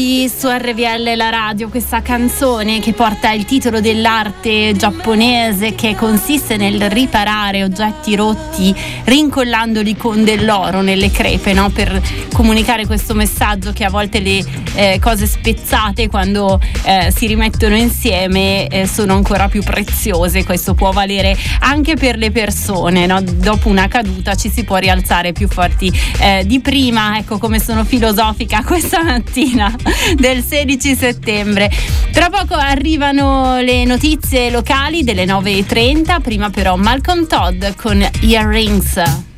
Su RVL la radio, questa canzone che porta il titolo dell'arte giapponese, che consiste nel riparare oggetti rotti rincollandoli con dell'oro nelle crepe, no? Per comunicare questo messaggio che a volte le cose spezzate, quando si rimettono insieme, sono ancora più preziose. Questo può valere anche per le persone, no? Dopo una caduta ci si può rialzare più forti di prima. Ecco come sono filosofica questa mattina del 16 settembre. Tra poco arrivano le notizie locali delle 9:30, prima però Malcolm Todd con Earrings.